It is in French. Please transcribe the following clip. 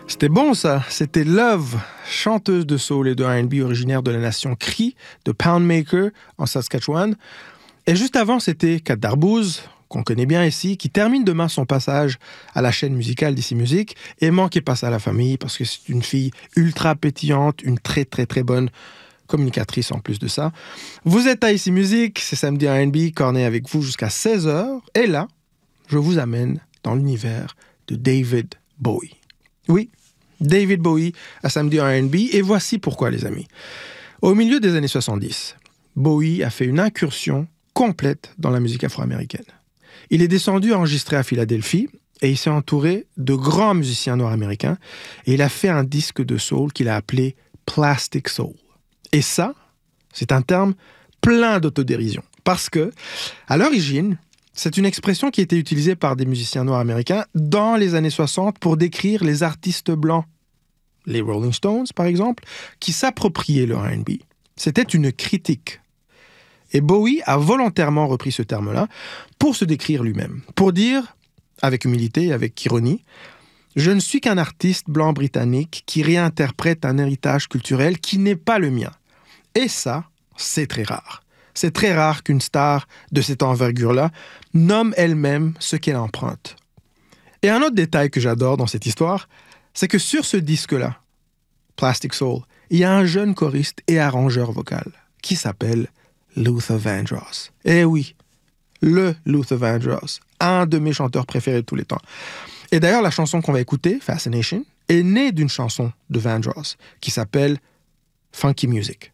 C'était bon ça, c'était Love, chanteuse de soul et de R&B originaire de la nation Cree, de Poundmaker en Saskatchewan. Et juste avant, c'était Kat Darbouz, qu'on connaît bien ici, qui termine demain son passage à la chaîne musicale d'Ici Musique. Et manquez pas ça à la famille, parce que c'est une fille ultra pétillante, une très très très bonne communicatrice en plus de ça. Vous êtes à Ici Musique, c'est samedi R&B, Cornet avec vous jusqu'à 16h. Et là, je vous amène dans l'univers de David Bowie. Oui, David Bowie à samedi R&B, et voici pourquoi les amis. Au milieu des années 70, Bowie a fait une incursion complète dans la musique afro-américaine. Il est descendu enregistrer à Philadelphie et il s'est entouré de grands musiciens nord-américains et il a fait un disque de soul qu'il a appelé Plastic Soul. Et ça, c'est un terme plein d'autodérision parce que, à l'origine, c'est une expression qui était utilisée par des musiciens nord-américains dans les années 60 pour décrire les artistes blancs. Les Rolling Stones, par exemple, qui s'appropriaient le R&B. C'était une critique. Et Bowie a volontairement repris ce terme-là pour se décrire lui-même. Pour dire, avec humilité et avec ironie, « Je ne suis qu'un artiste blanc britannique qui réinterprète un héritage culturel qui n'est pas le mien. » Et ça, c'est très rare. C'est très rare qu'une star de cette envergure-là nomme elle-même ce qu'elle emprunte. Et un autre détail que j'adore dans cette histoire, c'est que sur ce disque-là, Plastic Soul, il y a un jeune choriste et arrangeur vocal qui s'appelle Luther Vandross. Eh oui, le Luther Vandross, un de mes chanteurs préférés de tous les temps. Et d'ailleurs, la chanson qu'on va écouter, Fascination, est née d'une chanson de Vandross qui s'appelle Funky Music.